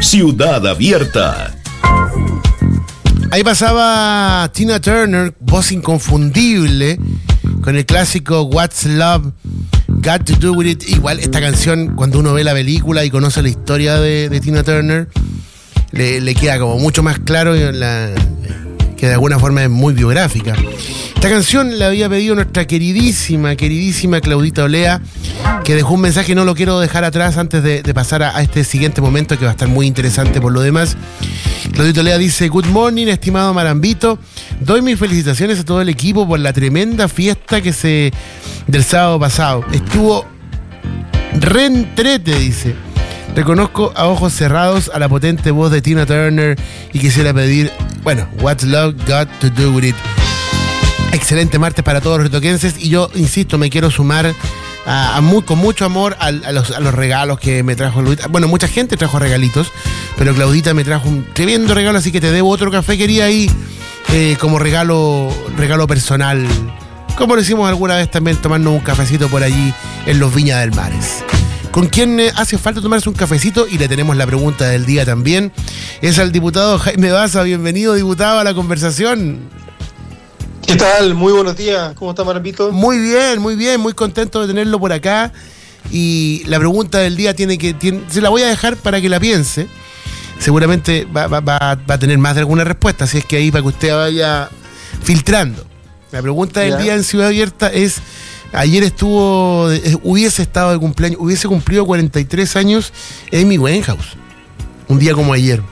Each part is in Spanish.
Ciudad Abierta. Ahí pasaba Tina Turner, voz inconfundible, con el clásico What's Love Got to Do With It. Igual esta canción, cuando uno ve la película y conoce la historia de Tina Turner, le queda como mucho más claro que de alguna forma es muy biográfica. Esta canción la había pedido nuestra queridísima Claudita Olea, que dejó un mensaje, no lo quiero dejar atrás antes de pasar a este siguiente momento que va a estar muy interesante por lo demás. Claudita Olea dice: Good morning, estimado Marambito. Doy mis felicitaciones a todo el equipo por la tremenda fiesta del sábado pasado. Estuvo reentrete, dice. Reconozco a ojos cerrados a la potente voz de Tina Turner y quisiera pedir, What's Love Got to Do With It. Excelente martes para todos los retoquenses, y yo, insisto, me quiero sumar con mucho amor a los regalos que me trajo Claudita. Bueno, mucha gente trajo regalitos, pero Claudita me trajo un tremendo regalo, así que te debo otro café, quería ahí como regalo personal, como lo hicimos alguna vez también, tomarnos un cafecito por allí en los Viña del Mares. ¿Con quién hace falta tomarse un cafecito? Y le tenemos la pregunta del día también. Es al diputado Jaime Baza. Bienvenido, diputado, a la conversación. ¿Qué tal? Muy buenos días. ¿Cómo está, Marambito? Muy bien, muy contento de tenerlo por acá. Y la pregunta del día se la voy a dejar para que la piense. Seguramente va a tener más de alguna respuesta, así es que ahí para que usted vaya filtrando. La pregunta del día en Ciudad Abierta es: ayer hubiese estado de cumpleaños, hubiese cumplido 43 años Amy Winehouse, un día como ayer.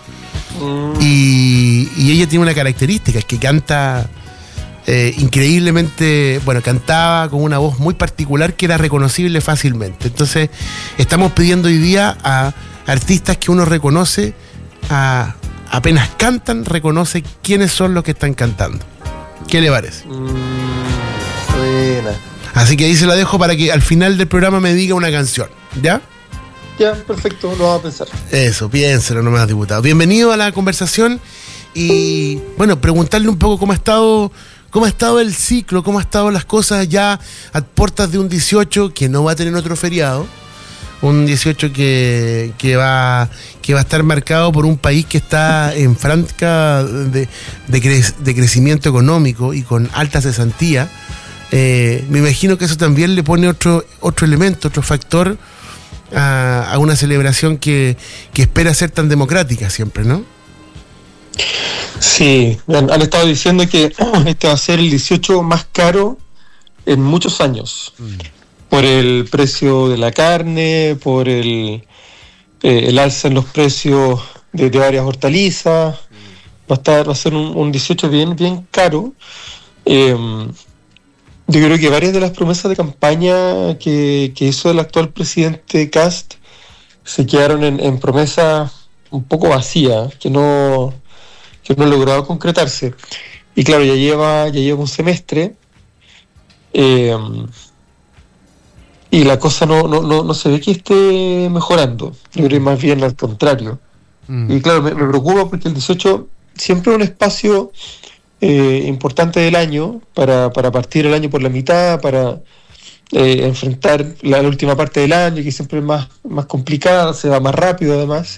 Y ella tiene una característica, es que canta increíblemente, cantaba con una voz muy particular que era reconocible fácilmente. Entonces, estamos pidiendo hoy día a artistas que uno reconoce, apenas cantan, reconoce quiénes son los que están cantando. ¿Qué le parece? Buena. Así que ahí se la dejo para que al final del programa me diga una canción, ¿ya? Ya, perfecto, lo vamos a pensar. Eso, piénselo nomás, diputado. Bienvenido a la conversación y, preguntarle un poco cómo ha estado el ciclo, cómo han estado las cosas ya a puertas de un 18 que no va a tener otro feriado, un 18 que va a estar marcado por un país que está en franca de crecimiento económico y con alta cesantía. Me imagino que eso también le pone otro elemento, otro factor a una celebración que espera ser tan democrática siempre, ¿no? Sí, han estado diciendo que este va a ser el 18 más caro en muchos años, por el precio de la carne, por el alza en los precios de varias hortalizas. Va a ser un 18 bien caro. Yo creo que varias de las promesas de campaña que hizo el actual presidente Kast se quedaron en promesas un poco vacías, que no han logrado concretarse. Y claro, ya lleva un semestre, y la cosa no se ve que esté mejorando. Yo creo que más bien al contrario. Y claro, me preocupa porque el 18 siempre es un espacio importante del año para partir el año por la mitad, para enfrentar la última parte del año, que siempre es más complicada, se va más rápido además.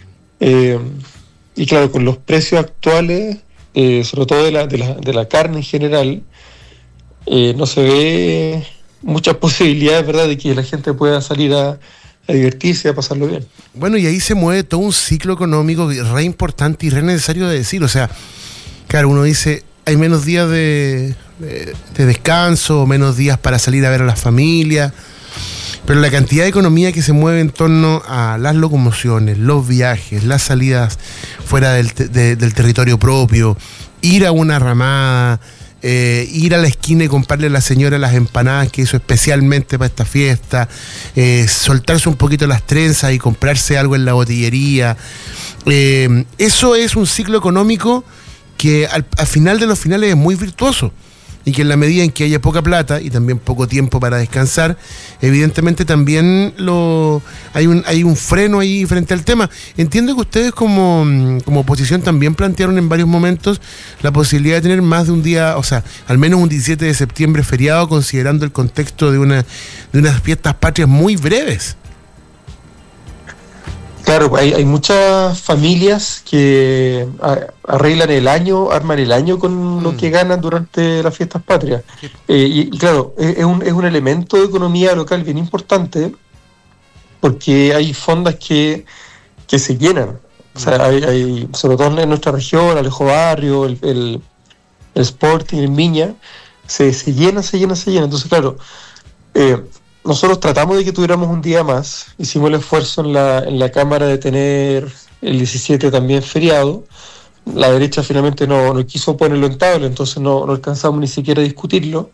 Y claro, con los precios actuales, sobre todo de la carne en general, no se ve muchas posibilidades, ¿verdad?, de que la gente pueda salir a divertirse, a pasarlo bien. Bueno, y ahí se mueve todo un ciclo económico re importante y re necesario de decir. O sea, claro, uno dice, hay menos días de descanso, menos días para salir a ver a las familias, pero la cantidad de economía que se mueve en torno a las locomociones, los viajes, las salidas fuera del territorio propio, ir a una ramada, ir a la esquina y comprarle a la señora las empanadas que hizo especialmente para esta fiesta, soltarse un poquito las trenzas y comprarse algo en la botillería. Eso es un ciclo económico que al final de los finales es muy virtuoso, y que en la medida en que haya poca plata y también poco tiempo para descansar, evidentemente también hay un freno ahí frente al tema. Entiendo que ustedes como oposición también plantearon en varios momentos la posibilidad de tener más de un día, o sea, al menos un 17 de septiembre feriado, considerando el contexto de unas fiestas patrias muy breves. Claro, hay muchas familias que arman el año con lo que ganan durante las fiestas patrias. Y claro, es un elemento de economía local bien importante, porque hay fondas que se llenan. O sea, hay sobre todo en nuestra región, Alejo Barrio, el Sporting, el Viña, se llena. Entonces, claro, nosotros tratamos de que tuviéramos un día más. Hicimos el esfuerzo en la Cámara de tener el 17 también feriado. La derecha finalmente no quiso ponerlo en tabla, entonces no alcanzamos ni siquiera a discutirlo.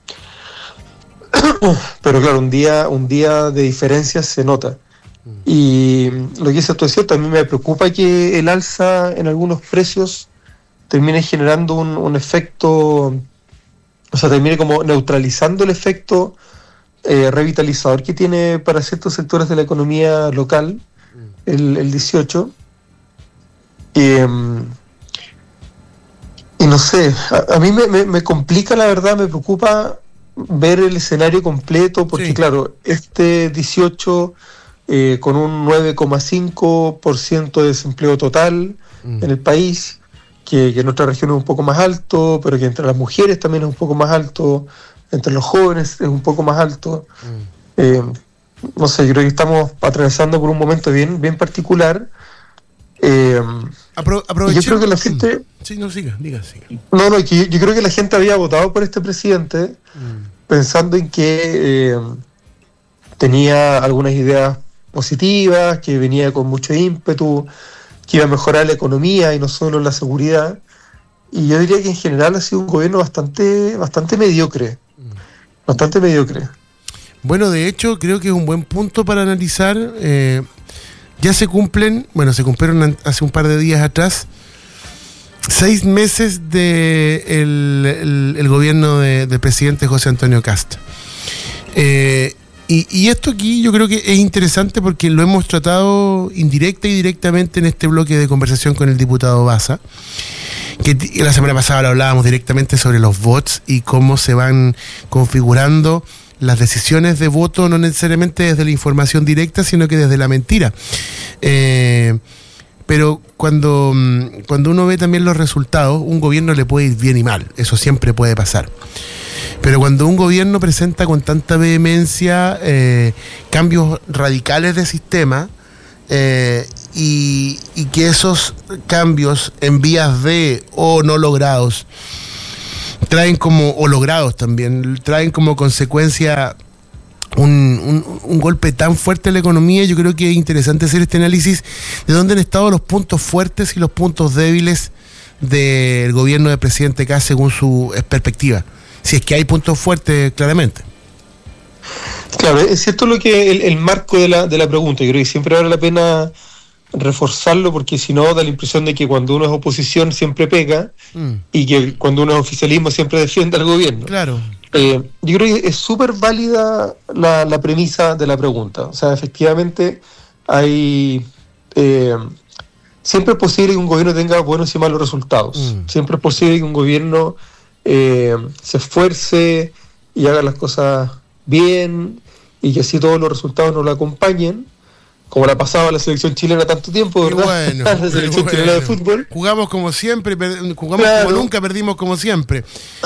Pero claro, un día de diferencias se nota. Y lo que dices tú es cierto, a mí me preocupa que el alza en algunos precios termine generando un efecto, o sea, termine como neutralizando el efecto revitalizador que tiene para ciertos sectores de la economía local el 18. Y no sé, a mí me complica, la verdad, me preocupa ver el escenario completo, porque sí, claro, este 18 con un 9,5% de desempleo total en el país, que en nuestra región es un poco más alto, pero que entre las mujeres también es un poco más alto, entre los jóvenes es un poco más alto. No sé, yo creo que estamos atravesando por un momento bien particular. Yo creo que la gente... Sí, no, siga. No, yo creo que la gente había votado por este presidente pensando en que tenía algunas ideas positivas, que venía con mucho ímpetu, que iba a mejorar la economía y no solo la seguridad. Y yo diría que en general ha sido un gobierno bastante mediocre. Bastante mediocre. Bueno, de hecho, creo que es un buen punto para analizar. Ya se cumplieron hace un par de días atrás 6 meses de el gobierno del presidente José Antonio Kast. Y esto aquí yo creo que es interesante porque lo hemos tratado indirecta y directamente en este bloque de conversación con el diputado Baza, que la semana pasada lo hablábamos directamente sobre los bots y cómo se van configurando las decisiones de voto, no necesariamente desde la información directa, sino que desde la mentira. Pero cuando uno ve también los resultados, un gobierno le puede ir bien y mal, eso siempre puede pasar. Pero cuando un gobierno presenta con tanta vehemencia cambios radicales de sistema, y que esos cambios en vías de o no logrados traen o logrados también, traen como consecuencia un golpe tan fuerte en la economía, yo creo que es interesante hacer este análisis de dónde han estado los puntos fuertes y los puntos débiles del gobierno del presidente Kast según su perspectiva. Si es que hay puntos fuertes, claramente. Claro, es cierto lo que el marco de la pregunta. Yo creo que siempre vale la pena reforzarlo, porque si no da la impresión de que cuando uno es oposición siempre pega y que cuando uno es oficialismo siempre defiende al gobierno. Claro. Yo creo que es súper válida la premisa de la pregunta. O sea, efectivamente hay... siempre es posible que un gobierno tenga buenos y malos resultados. Siempre es posible que un gobierno se esfuerce y haga las cosas bien y que así todos los resultados nos lo acompañen, como la pasaba la selección chilena tanto tiempo, ¿verdad? Bueno, la selección chilena de fútbol. Jugamos como siempre, jugamos claro, como nunca, perdimos como siempre.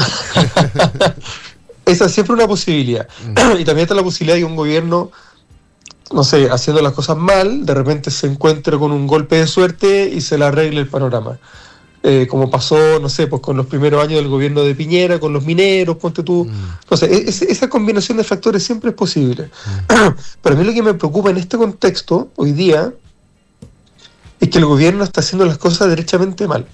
Esa es siempre una posibilidad. Y también está la posibilidad de que un gobierno, no sé, haciendo las cosas mal, de repente se encuentre con un golpe de suerte y se le arregle el panorama. Como pasó, no sé, pues con los primeros años del gobierno de Piñera, con los mineros, ponte tú. No sé, esa combinación de factores siempre es posible. Pero a mí lo que me preocupa en este contexto, hoy día, es que el gobierno está haciendo las cosas derechamente mal.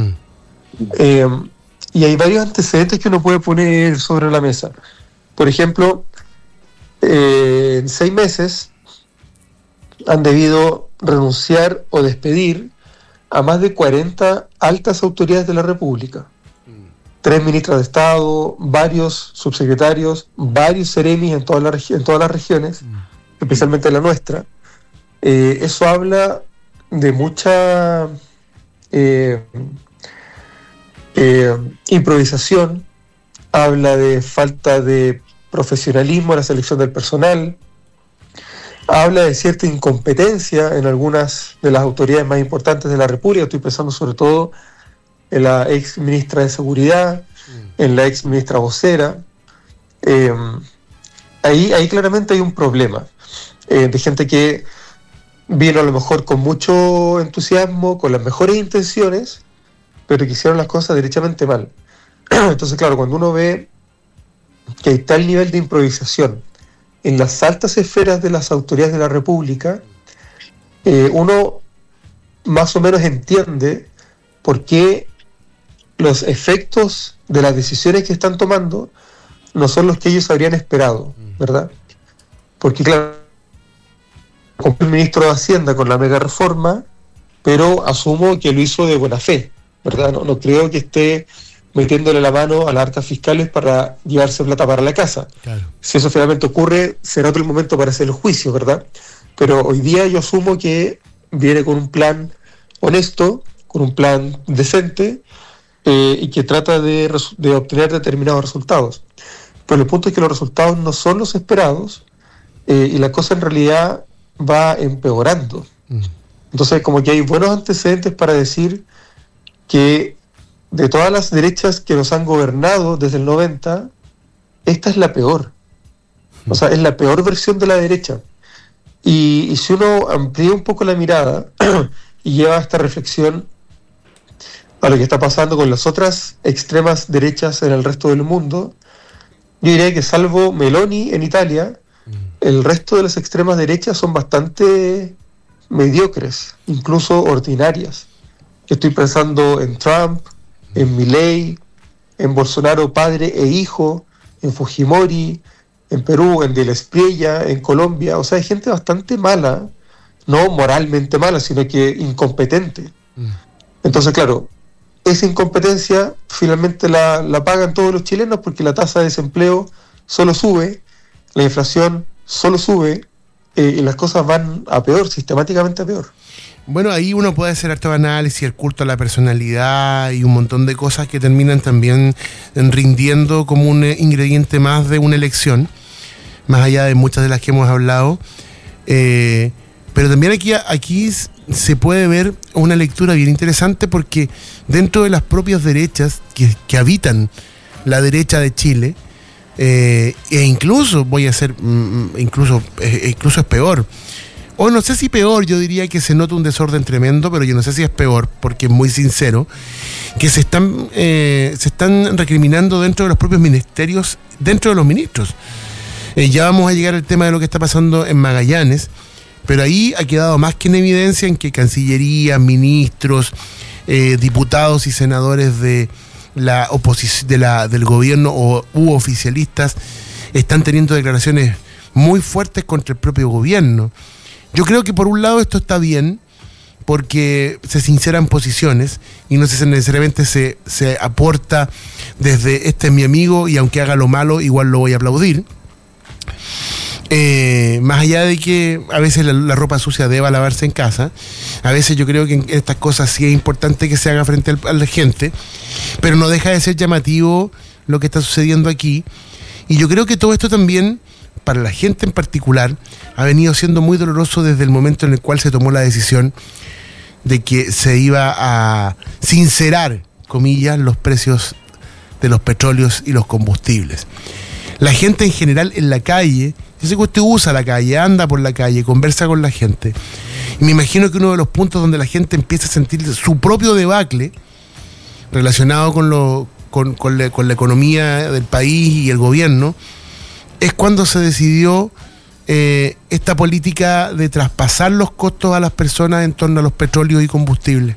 Y hay varios antecedentes que uno puede poner sobre la mesa. Por ejemplo, en 6 meses han debido renunciar o despedir a más de 40 altas autoridades de la República. 3 ministras de Estado, varios subsecretarios, varios seremis en todas las regiones, especialmente en la nuestra. Eso habla de mucha improvisación, habla de falta de profesionalismo en la selección del personal, habla de cierta incompetencia en algunas de las autoridades más importantes de la República. Estoy pensando sobre todo en la ex ministra de Seguridad, en la ex ministra vocera. Ahí claramente hay un problema de gente que vino a lo mejor con mucho entusiasmo, con las mejores intenciones, pero que hicieron las cosas derechamente mal. Entonces, claro, cuando uno ve que hay tal nivel de improvisación en las altas esferas de las autoridades de la República, uno más o menos entiende por qué los efectos de las decisiones que están tomando no son los que ellos habrían esperado, ¿verdad? Porque, claro, como el ministro de Hacienda con la mega reforma, pero asumo que lo hizo de buena fe, ¿verdad? No creo que esté metiéndole la mano a las arcas fiscales para llevarse plata para la casa. Claro. Si eso finalmente ocurre, será otro momento para hacer el juicio, ¿verdad? Pero hoy día yo asumo que viene con un plan honesto, con un plan decente, y que trata de obtener determinados resultados. Pero el punto es que los resultados no son los esperados, y la cosa en realidad va empeorando. Entonces, como que hay buenos antecedentes para decir que de todas las derechas que nos han gobernado desde el 90, esta es la peor. O sea, es la peor versión de la derecha. Y si uno amplía un poco la mirada y lleva esta reflexión a lo que está pasando con las otras extremas derechas en el resto del mundo, yo diría que salvo Meloni en Italia, el resto de las extremas derechas son bastante mediocres, incluso ordinarias. Estoy pensando en Trump, en Milei, en Bolsonaro padre e hijo, en Fujimori, en Perú, en De la Espriella, en Colombia. O sea, hay gente bastante mala, no moralmente mala, sino que incompetente. Entonces, claro, esa incompetencia finalmente la pagan todos los chilenos, porque la tasa de desempleo solo sube, la inflación solo sube, y las cosas van a peor, sistemáticamente a peor. Bueno, ahí uno puede hacer harto análisis, el culto a la personalidad y un montón de cosas que terminan también rindiendo como un ingrediente más de una elección, más allá de muchas de las que hemos hablado. Pero también aquí se puede ver una lectura bien interesante, porque dentro de las propias derechas que habitan la derecha de Chile, e incluso incluso es peor. O no sé si peor, yo diría que se nota un desorden tremendo, pero yo no sé si es peor, porque es muy sincero, que se están recriminando dentro de los propios ministerios, dentro de los ministros. Ya vamos a llegar al tema de lo que está pasando en Magallanes, pero ahí ha quedado más que en evidencia en que Cancillería, ministros, diputados y senadores de la oposición, del gobierno u oficialistas están teniendo declaraciones muy fuertes contra el propio gobierno. Yo creo que por un lado esto está bien, porque se sinceran posiciones y no necesariamente se aporta desde este es mi amigo y aunque haga lo malo igual lo voy a aplaudir. Más allá de que a veces la ropa sucia deba lavarse en casa, a veces yo creo que en estas cosas sí es importante que se haga frente a la gente, pero no deja de ser llamativo lo que está sucediendo aquí. Y yo creo que todo esto también, para la gente en particular, ha venido siendo muy doloroso desde el momento en el cual se tomó la decisión de que se iba a sincerar, comillas, los precios de los petróleos y los combustibles. La gente en general en la calle, yo sé que usted usa la calle, anda por la calle, conversa con la gente, y me imagino que uno de los puntos donde la gente empieza a sentir su propio debacle relacionado con la economía del país y el gobierno, es cuando se decidió esta política de traspasar los costos a las personas en torno a los petróleos y combustibles.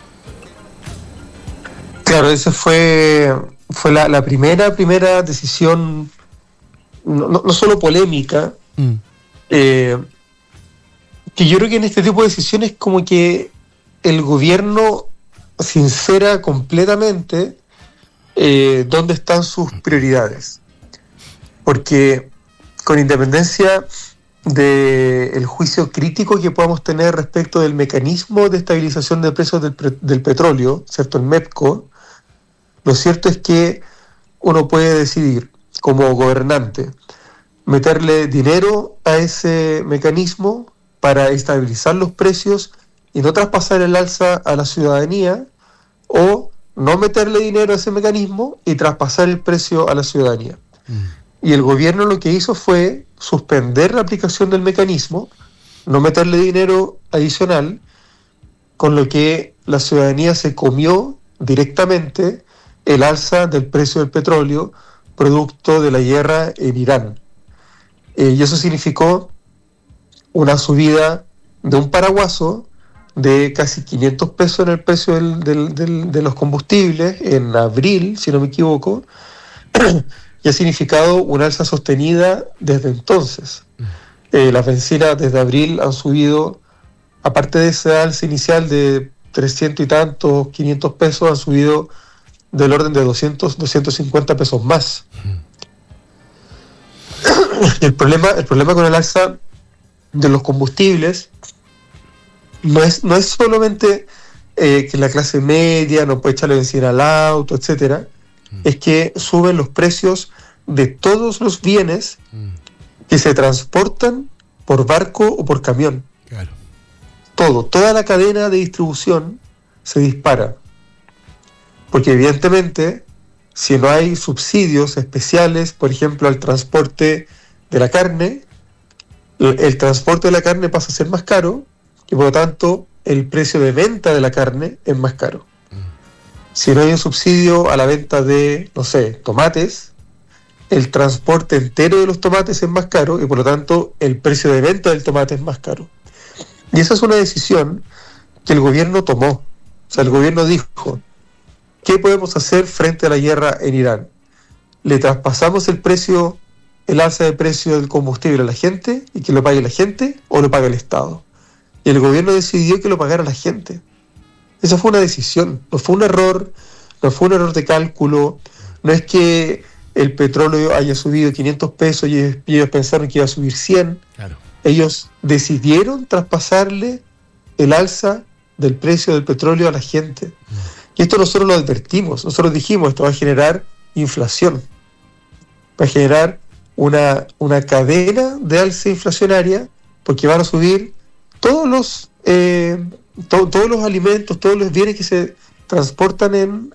Claro, esa fue la primera decisión, no solo polémica, que yo creo que en este tipo de decisiones como que el gobierno sincera completamente dónde están sus prioridades. Porque con independencia del juicio crítico que podamos tener respecto del mecanismo de estabilización de precios del petróleo, ¿cierto? El MEPCO, lo cierto es que uno puede decidir como gobernante meterle dinero a ese mecanismo para estabilizar los precios y no traspasar el alza a la ciudadanía, o no meterle dinero a ese mecanismo y traspasar el precio a la ciudadanía. Y el gobierno lo que hizo fue suspender la aplicación del mecanismo, no meterle dinero adicional, con lo que la ciudadanía se comió directamente el alza del precio del petróleo producto de la guerra en Irán. Y eso significó una subida de un paraguaso de casi 500 pesos en el precio de los combustibles en abril, si no me equivoco, y ha significado una alza sostenida desde entonces. Las bencinas desde abril han subido, aparte de esa alza inicial de 300 y tantos, 500 pesos, han subido del orden de 200, 250 pesos más. El problema con el alza de los combustibles no es solamente que la clase media no puede echarle benzina al auto, etcétera, es que suben los precios de todos los bienes que se transportan por barco o por camión. Claro. Toda la cadena de distribución se dispara. Porque evidentemente, si no hay subsidios especiales, por ejemplo, al transporte de la carne, el transporte de la carne pasa a ser más caro y por lo tanto el precio de venta de la carne es más caro. Si no hay un subsidio a la venta de, no sé, tomates, el transporte entero de los tomates es más caro y por lo tanto el precio de venta del tomate es más caro. Y esa es una decisión que el gobierno tomó. O sea, el gobierno dijo, ¿qué podemos hacer frente a la guerra en Irán? ¿Le traspasamos el alza de precio del combustible a la gente y que lo pague la gente o lo paga el Estado? Y el gobierno decidió que lo pagara la gente. Esa fue una decisión, no fue un error de cálculo, no es que el petróleo haya subido 500 pesos y ellos pensaron que iba a subir 100. Claro. Ellos decidieron traspasarle el alza del precio del petróleo a la gente. Y esto nosotros lo advertimos, nosotros dijimos, esto va a generar inflación, va a generar una cadena de alza inflacionaria, porque van a subir todos los alimentos, todos los bienes que se transportan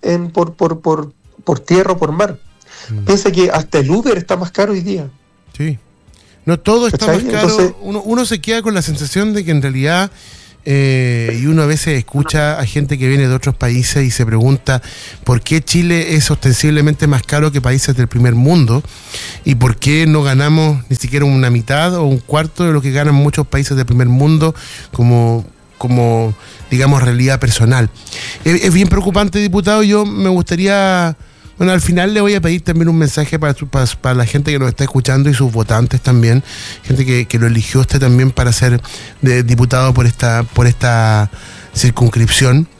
por tierra o por mar. Piensa que hasta el Uber está más caro hoy día. Sí. No, todo está ¿cachai? más caro. Entonces, uno se queda con la sensación de que en realidad, y uno a veces escucha a gente que viene de otros países y se pregunta por qué Chile es ostensiblemente más caro que países del primer mundo y por qué no ganamos ni siquiera una mitad o un cuarto de lo que ganan muchos países del primer mundo como digamos, realidad personal. Es bien preocupante, diputado. Yo me gustaría... Bueno, al final le voy a pedir también un mensaje para la gente que nos está escuchando y sus votantes también, gente que lo eligió usted también para ser diputado por esta circunscripción.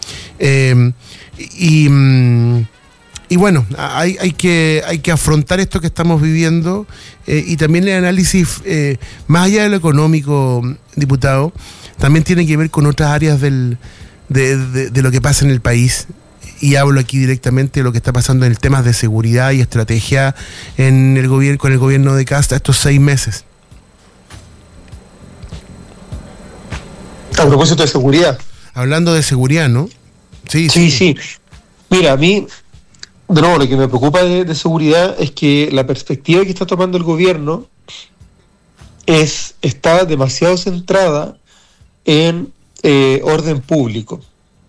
Y bueno, hay que afrontar esto que estamos viviendo y también el análisis, más allá de lo económico, diputado, también tiene que ver con otras áreas de lo que pasa en el país. Y hablo aquí directamente de lo que está pasando en el tema de seguridad y estrategia en el gobierno, con el gobierno de Kast estos 6 meses. A propósito de seguridad. Hablando de seguridad, ¿no? Sí. Mira, a mí, de nuevo, lo que me preocupa de seguridad es que la perspectiva que está tomando el gobierno está demasiado centrada en orden público.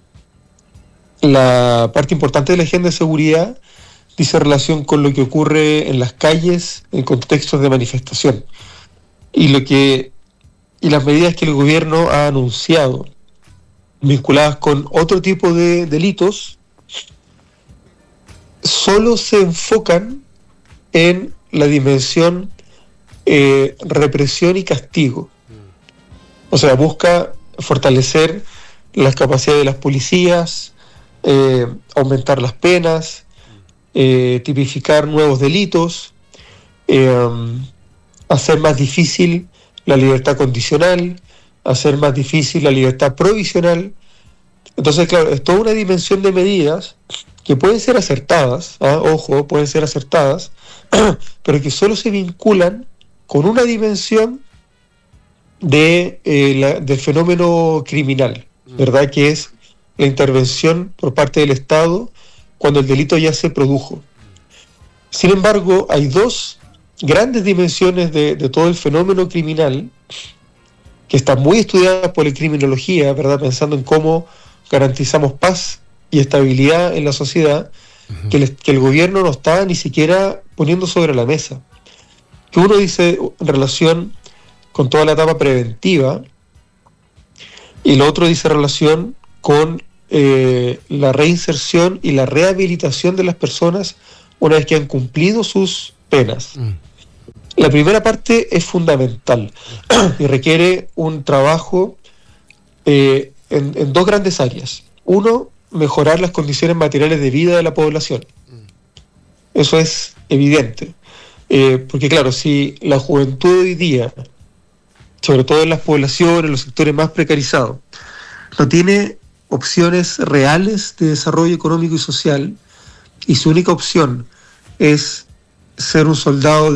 La parte importante de la agenda de seguridad dice relación con lo que ocurre en las calles en contextos de manifestación y las medidas que el gobierno ha anunciado vinculadas con otro tipo de delitos solo se enfocan en la dimensión represión y castigo. O sea, busca fortalecer las capacidades de las policías, aumentar las penas, tipificar nuevos delitos, hacer más difícil la libertad condicional, hacer más difícil la libertad provisional. Entonces, claro, es toda una dimensión de medidas que pueden ser acertadas, pueden ser acertadas, pero que solo se vinculan con una dimensión del fenómeno criminal, ¿verdad? Que es la intervención por parte del Estado cuando el delito ya se produjo. Sin embargo, hay dos grandes dimensiones de todo el fenómeno criminal que están muy estudiadas por la criminología, ¿verdad? Pensando en cómo garantizamos paz y estabilidad en la sociedad, que el gobierno no está ni siquiera poniendo sobre la mesa. Que uno dice en relación con toda la etapa preventiva, y lo otro dice relación con la reinserción y la rehabilitación de las personas una vez que han cumplido sus penas. La primera parte es fundamental y requiere un trabajo en dos grandes áreas. Uno, mejorar las condiciones materiales de vida de la población. Eso es evidente. Porque claro, si la juventud hoy día, sobre todo en las poblaciones, en los sectores más precarizados, no tiene opciones reales de desarrollo económico y social, y su única opción es ser un soldado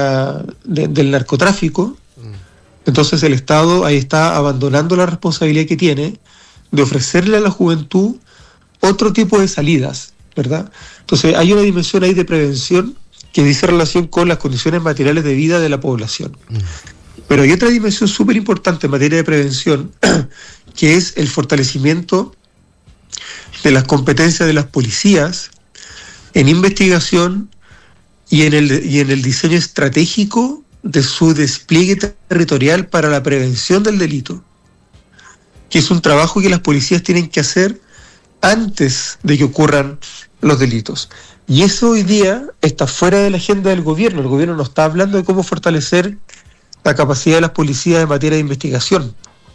del narcotráfico, entonces el Estado ahí está abandonando la responsabilidad que tiene de ofrecerle a la juventud otro tipo de salidas, ¿verdad? Entonces hay una dimensión ahí de prevención que dice relación con las condiciones materiales de vida de la población. Pero hay otra dimensión súper importante en materia de prevención, que es el fortalecimiento de las competencias de las policías en investigación y en el diseño estratégico de su despliegue territorial para la prevención del delito, que es un trabajo que las policías tienen que hacer antes de que ocurran los delitos. Y eso hoy día está fuera de la agenda del gobierno. El gobierno no está hablando de cómo fortalecer la capacidad de las policías en materia de investigación.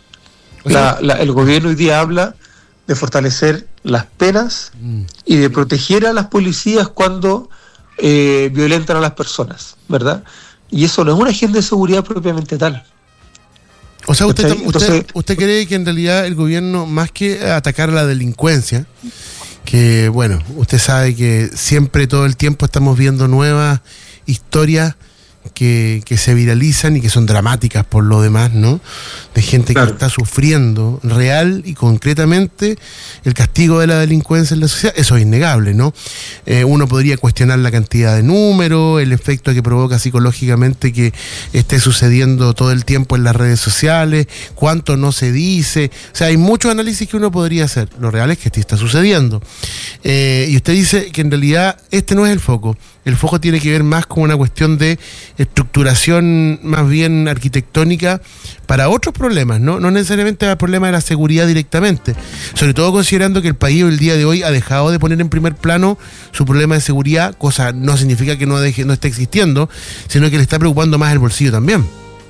El gobierno hoy día habla de fortalecer las penas y de proteger a las policías cuando violentan a las personas, ¿verdad? Y eso no es una agenda de seguridad propiamente tal. O sea, usted cree que en realidad el gobierno, más que atacar a la delincuencia, que bueno, usted sabe que siempre, todo el tiempo estamos viendo nuevas historias que se viralizan y que son dramáticas por lo demás, ¿no? De gente que está sufriendo real y concretamente el castigo de la delincuencia en la sociedad. Eso es innegable, ¿no? Uno podría cuestionar la cantidad de números, el efecto que provoca psicológicamente que esté sucediendo todo el tiempo en las redes sociales, cuánto no se dice. O sea, hay muchos análisis que uno podría hacer. Lo real es que esto está sucediendo. Y usted dice que en realidad este no es el foco. El foco tiene que ver más con una cuestión de estructuración más bien arquitectónica para otros problemas, no necesariamente el problema de la seguridad directamente, sobre todo considerando que el país el día de hoy ha dejado de poner en primer plano su problema de seguridad, cosa no significa que no esté existiendo, sino que le está preocupando más el bolsillo también.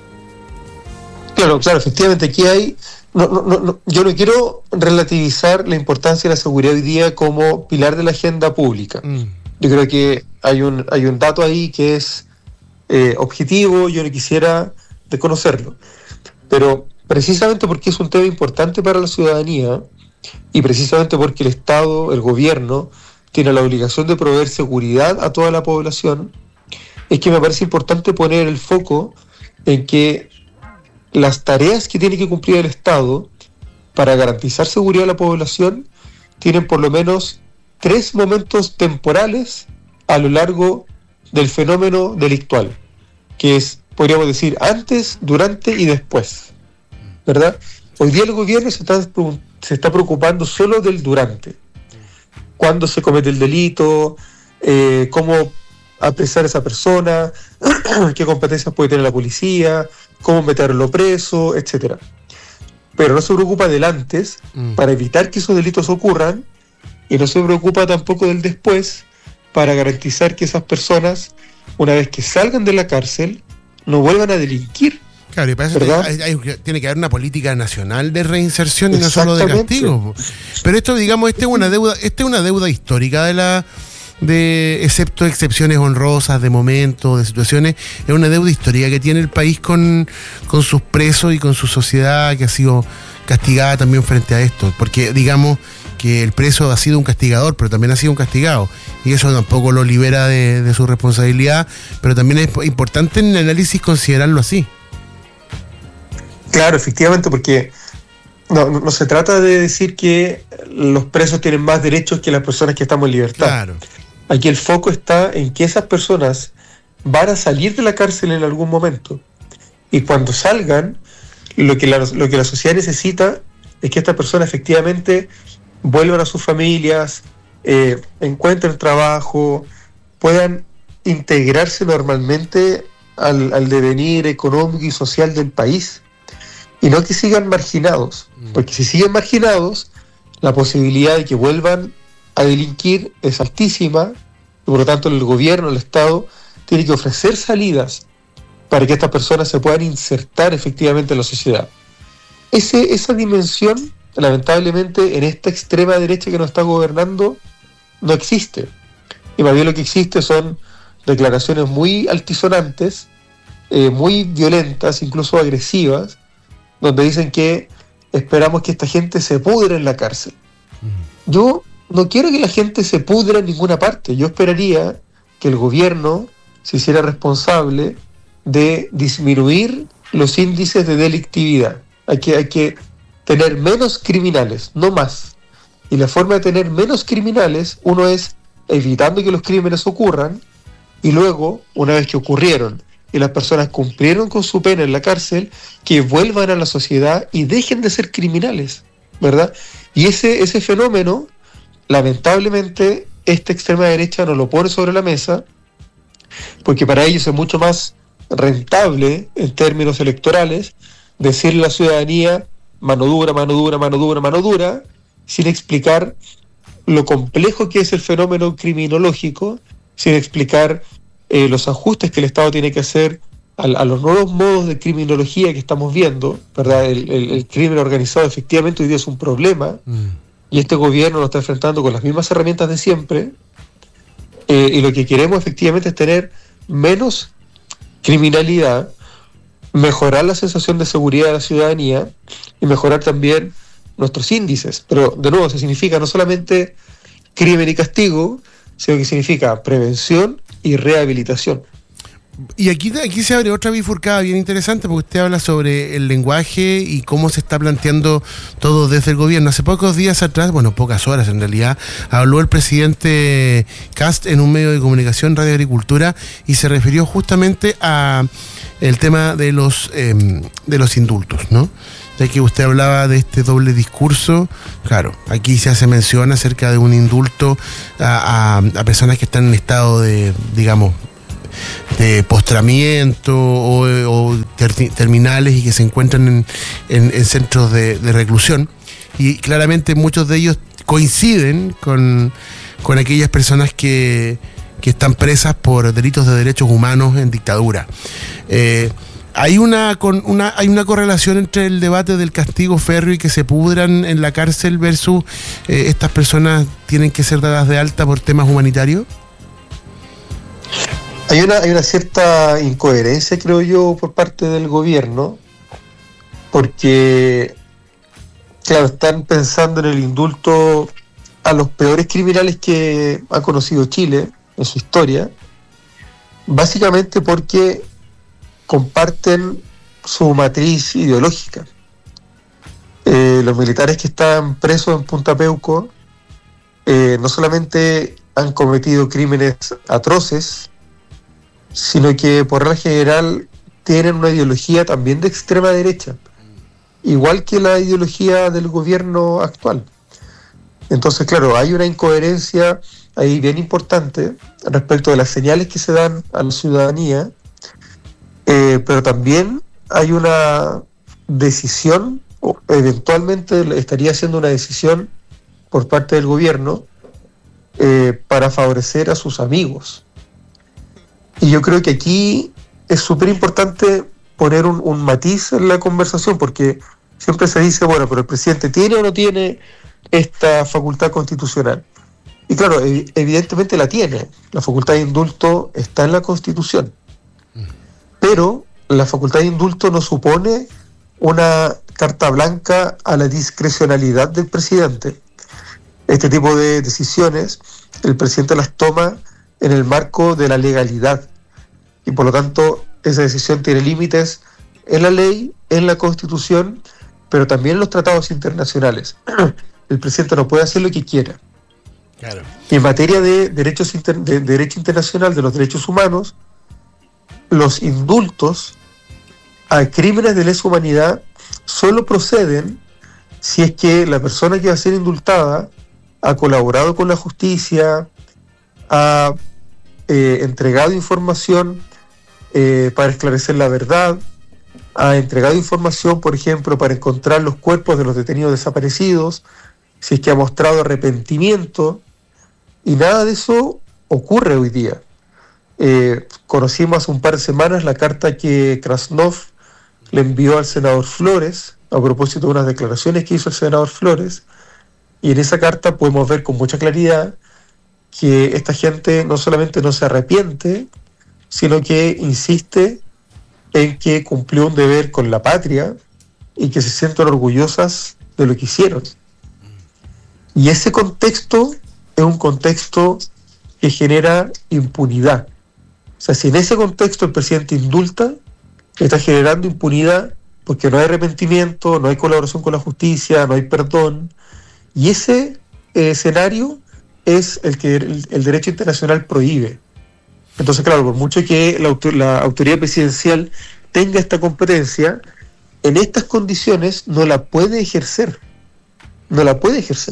Claro, efectivamente aquí hay... yo no quiero relativizar la importancia de la seguridad hoy día como pilar de la agenda pública. Yo creo que hay un dato ahí que es objetivo, yo no quisiera desconocerlo. Pero precisamente porque es un tema importante para la ciudadanía y precisamente porque el Estado, el gobierno, tiene la obligación de proveer seguridad a toda la población, es que me parece importante poner el foco en que las tareas que tiene que cumplir el Estado para garantizar seguridad a la población tienen por lo menos 3 momentos temporales a lo largo del fenómeno delictual, que es, podríamos decir, antes, durante y después, ¿verdad? Hoy día el gobierno se está preocupando solo del durante. Cuándo se comete el delito, cómo apresar a esa persona, qué competencias puede tener la policía, cómo meterlo preso, etcétera. Pero no se preocupa del antes para evitar que esos delitos ocurran, y no se preocupa tampoco del después para garantizar que esas personas, una vez que salgan de la cárcel, no vuelvan a delinquir. Claro, y para eso tiene que haber una política nacional de reinserción y no solo de castigo. Pero esto, digamos, esta es una deuda histórica excepto excepciones honrosas de momentos, de situaciones, es una deuda histórica que tiene el país con sus presos y con su sociedad que ha sido castigada también frente a esto, porque digamos que el preso ha sido un castigador, pero también ha sido un castigado, y eso tampoco lo libera de su responsabilidad, pero también es importante en el análisis considerarlo así. Claro, efectivamente, porque no se trata de decir que los presos tienen más derechos que las personas que estamos en libertad. Claro. Aquí el foco está en que esas personas van a salir de la cárcel en algún momento, y cuando salgan, lo que la sociedad necesita es que estas personas efectivamente vuelvan a sus familias, encuentren trabajo, puedan integrarse normalmente al devenir económico y social del país, y no que sigan marginados, porque si siguen marginados, la posibilidad de que vuelvan a delinquir es altísima, y por lo tanto el gobierno, el Estado, tiene que ofrecer salidas para que estas personas se puedan insertar efectivamente en la sociedad. Esa dimensión, lamentablemente, en esta extrema derecha que nos está gobernando, no existe. Y más bien lo que existe son declaraciones muy altisonantes, muy violentas, incluso agresivas, donde dicen que esperamos que esta gente se pudra en la cárcel. Yo no quiero que la gente se pudra en ninguna parte. Yo esperaría que el gobierno se hiciera responsable de disminuir los índices de delictividad. Hay que tener menos criminales, no más. Y la forma de tener menos criminales, uno es evitando que los crímenes ocurran, y luego, una vez que ocurrieron y las personas cumplieron con su pena en la cárcel, que vuelvan a la sociedad y dejen de ser criminales, ¿verdad? Y ese fenómeno, lamentablemente, esta extrema derecha no lo pone sobre la mesa, porque para ellos es mucho más rentable, en términos electorales, decirle a la ciudadanía mano dura, mano dura, mano dura, mano dura, sin explicar lo complejo que es el fenómeno criminológico, sin explicar los ajustes que el Estado tiene que hacer a los nuevos modos de criminología que estamos viendo, ¿verdad? El crimen organizado efectivamente hoy día es un problema, y este gobierno lo está enfrentando con las mismas herramientas de siempre, y lo que queremos efectivamente es tener menos criminalidad, mejorar la sensación de seguridad de la ciudadanía y mejorar también nuestros índices. Pero, de nuevo, eso significa no solamente crimen y castigo, sino que significa prevención y rehabilitación. Y aquí se abre otra bifurcada bien interesante, porque usted habla sobre el lenguaje y cómo se está planteando todo desde el gobierno. Hace pocos días atrás, bueno, pocas horas en realidad, habló el presidente Kast en un medio de comunicación, Radio Agricultura, y se refirió justamente a el tema de los indultos, ¿no? Ya que usted hablaba de este doble discurso, claro, aquí se hace mención acerca de un indulto a personas que están en estado de, digamos, de postramiento o terminales y que se encuentran en centros de reclusión, y claramente muchos de ellos coinciden con aquellas personas que están presas por delitos de derechos humanos en dictadura. Hay una correlación entre el debate del castigo férreo y que se pudran en la cárcel versus estas personas tienen que ser dadas de alta por temas humanitarios. Hay una cierta incoherencia, creo yo, por parte del gobierno, porque, claro, están pensando en el indulto a los peores criminales que ha conocido Chile en su historia, básicamente porque comparten su matriz ideológica. Los militares que están presos en Punta Peuco no solamente han cometido crímenes atroces, sino que por regla general tienen una ideología también de extrema derecha, igual que la ideología del gobierno actual. Entonces, claro, hay una incoherencia ahí bien importante respecto de las señales que se dan a la ciudadanía, pero también hay una decisión, o eventualmente estaría siendo una decisión por parte del gobierno para favorecer a sus amigos. Y yo creo que aquí es súper importante poner un matiz en la conversación, porque siempre se dice, bueno, pero el presidente ¿tiene o no tiene esta facultad constitucional? Y claro, evidentemente la tiene. La facultad de indulto está en la Constitución. Pero la facultad de indulto no supone una carta blanca a la discrecionalidad del presidente. este tipo de decisiones el presidente las toma en el marco de la legalidad y por lo tanto esa decisión tiene límites en la ley, en la Constitución, pero también en los tratados internacionales. El presidente no puede hacer lo que quiera. Claro. Y en materia de derecho internacional de los derechos humanos, los indultos a crímenes de lesa humanidad solo proceden si es que la persona que va a ser indultada ha colaborado con la justicia, ha entregado información para esclarecer la verdad, ha entregado información, por ejemplo, para encontrar los cuerpos de los detenidos desaparecidos, si es que ha mostrado arrepentimiento, y nada de eso ocurre hoy día. Conocimos hace un par de semanas la carta que Krasnov le envió al senador Flores a propósito de unas declaraciones que hizo el senador Flores, y en esa carta podemos ver con mucha claridad que esta gente no solamente no se arrepiente, sino que insiste en que cumplió un deber con la patria y que se sienten orgullosas de lo que hicieron. Y ese contexto es un contexto que genera impunidad. O sea, si en ese contexto el presidente indulta, está generando impunidad porque no hay arrepentimiento, no hay colaboración con la justicia, no hay perdón. Y ese escenario es el que el derecho internacional prohíbe. Entonces, claro, por mucho que la autoridad presidencial tenga esta competencia, en estas condiciones no la puede ejercer. No la puede ejercer.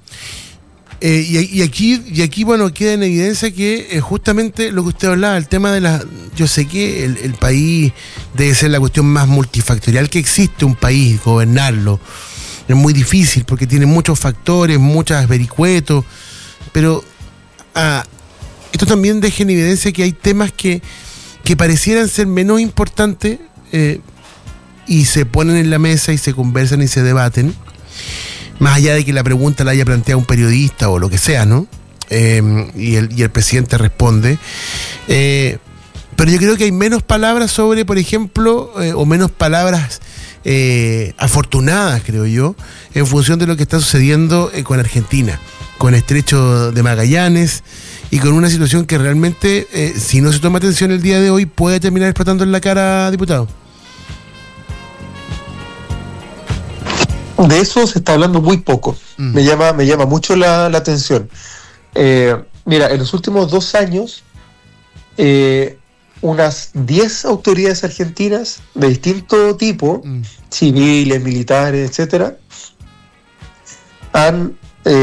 Y aquí, bueno, queda en evidencia que justamente lo que usted hablaba, el tema de la... Yo sé que el país debe ser la cuestión más multifactorial que existe, un país, gobernarlo. Es muy difícil porque tiene muchos factores, muchos vericuetos, pero esto también deja en evidencia que hay temas que parecieran ser menos importantes y se ponen en la mesa y se conversan y se debaten, más allá de que la pregunta la haya planteado un periodista o lo que sea, ¿no? Y el presidente responde. Pero yo creo que hay menos palabras sobre, por ejemplo, o menos palabras afortunadas, creo yo, en función de lo que está sucediendo con Argentina, con el Estrecho de Magallanes y con una situación que realmente, si no se toma atención el día de hoy, puede terminar explotando en la cara, diputado. De eso se está hablando muy poco. Me llama mucho la atención. Mira, en los últimos 2 años, unas 10 autoridades argentinas de distinto tipo, civiles, militares, etcétera, han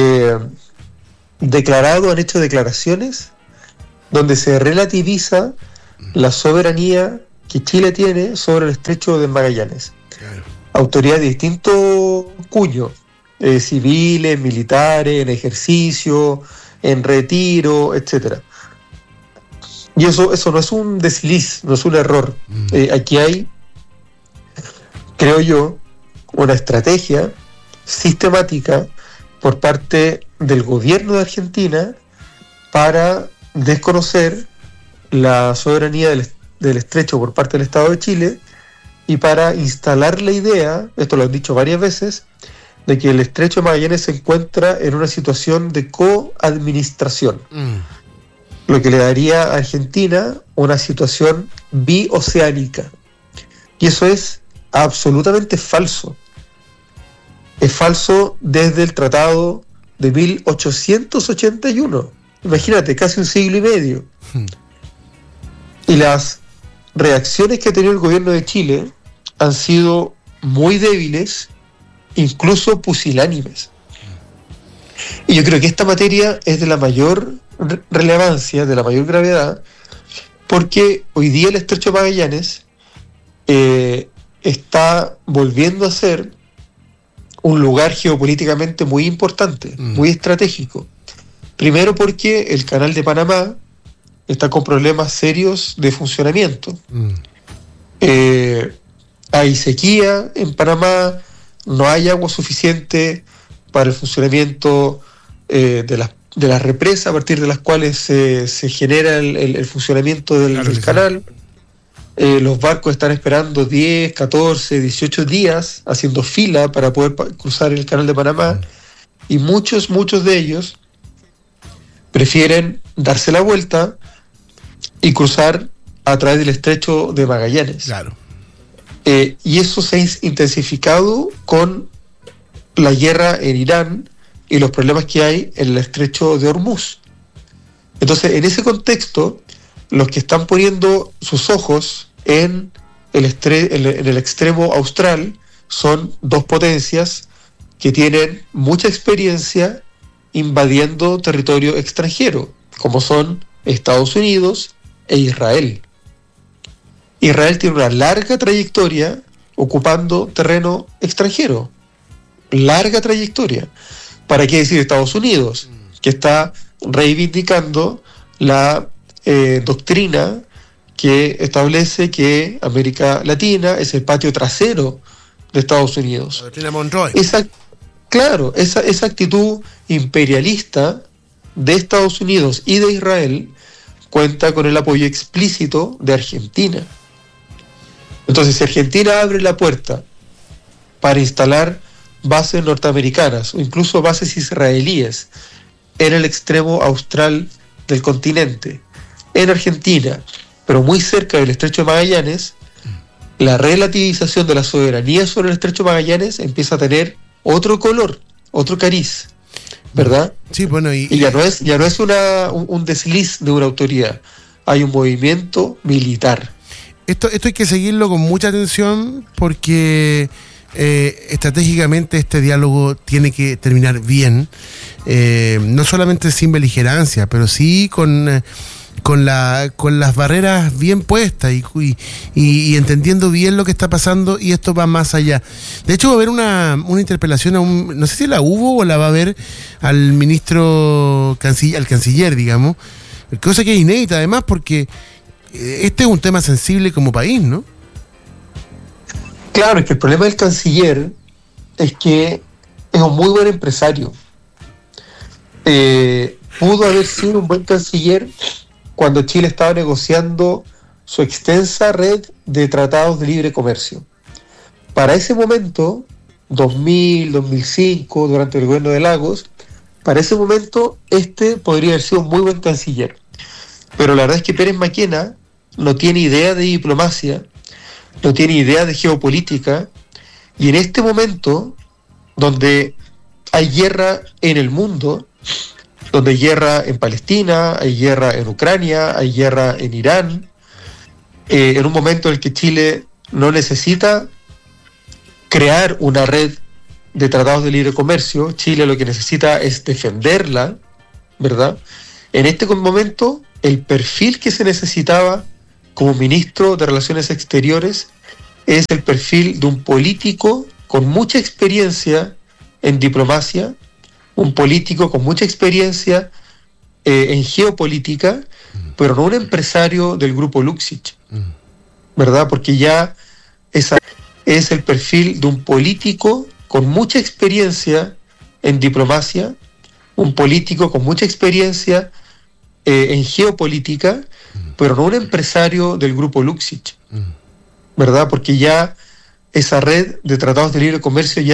hecho declaraciones donde se relativiza la soberanía que Chile tiene sobre el Estrecho de Magallanes. Claro. Autoridades de distinto cuño, civiles, militares, en ejercicio, en retiro, etcétera. Y eso no es un desliz, no es un error. Aquí hay, creo yo, una estrategia sistemática por parte del gobierno de Argentina para desconocer la soberanía del Estrecho por parte del Estado de Chile y para instalar la idea, esto lo han dicho varias veces, de que el Estrecho de Magallanes se encuentra en una situación de coadministración, lo que le daría a Argentina una situación bioceánica. Y eso es absolutamente falso. Es falso desde el Tratado de 1881. Imagínate, casi un siglo y medio. Y las reacciones que ha tenido el gobierno de Chile han sido muy débiles, incluso pusilánimes. Y yo creo que esta materia es de la mayor relevancia, de la mayor gravedad, porque hoy día el Estrecho de Magallanes está volviendo a ser un lugar geopolíticamente muy importante, muy estratégico. Primero porque el Canal de Panamá está con problemas serios de funcionamiento. Hay sequía en Panamá, no hay agua suficiente para el funcionamiento de las represas a partir de las cuales se genera el funcionamiento del canal. Los barcos están esperando 10, 14, 18 días haciendo fila para poder cruzar el Canal de Panamá. y muchos de ellos prefieren darse la vuelta y cruzar a través del estrecho de Magallanes. Claro. Y eso se ha intensificado con la guerra en Irán y los problemas que hay en el estrecho de Hormuz. Entonces, en ese contexto, los que están poniendo sus ojos en el extremo austral son dos potencias que tienen mucha experiencia invadiendo territorio extranjero, como son Estados Unidos e Israel. Israel tiene una larga trayectoria ocupando terreno extranjero. Larga trayectoria. ¿Para qué decir Estados Unidos? Que está reivindicando la doctrina que establece que América Latina es el patio trasero de Estados Unidos. La doctrina Monroe. Esa actitud imperialista de Estados Unidos y de Israel cuenta con el apoyo explícito de Argentina. Entonces, si Argentina abre la puerta para instalar bases norteamericanas o incluso bases israelíes en el extremo austral del continente, en Argentina, pero muy cerca del estrecho de Magallanes, la relativización de la soberanía sobre el estrecho de Magallanes empieza a tener otro color, otro cariz, ¿verdad? Sí, bueno, y ya no es un desliz de una autoridad, hay un movimiento militar. Esto hay que seguirlo con mucha atención porque estratégicamente este diálogo tiene que terminar bien, no solamente sin beligerancia, pero sí con las barreras bien puestas y entendiendo bien lo que está pasando, y esto va más allá. De hecho, va a haber una interpelación no sé si la hubo o la va a haber al ministro, al canciller, digamos, cosa que es inédita además porque este es un tema sensible como país, ¿no? Claro, es que el problema del canciller es que es un muy buen empresario. Pudo haber sido un buen canciller cuando Chile estaba negociando su extensa red de tratados de libre comercio. Para ese momento, 2000, 2005, durante el gobierno de Lagos, para ese momento podría haber sido un muy buen canciller. Pero la verdad es que Pérez Maquena no tiene idea de diplomacia, no tiene idea de geopolítica, y en este momento, donde hay guerra en el mundo, donde hay guerra en Palestina, hay guerra en Ucrania, hay guerra en Irán, en un momento en el que Chile no necesita crear una red de tratados de libre comercio, Chile lo que necesita es defenderla, ¿verdad? En este momento, el perfil que se necesitaba como ministro de Relaciones Exteriores es el perfil de un político con mucha experiencia en diplomacia, un político con mucha experiencia en geopolítica, pero no un empresario del grupo Luxich, ¿verdad? Porque ya ese es el perfil de un político con mucha experiencia en diplomacia, un político con mucha experiencia en geopolítica, pero no un empresario del grupo Luxich, ¿verdad? Porque ya esa red de tratados de libre comercio ya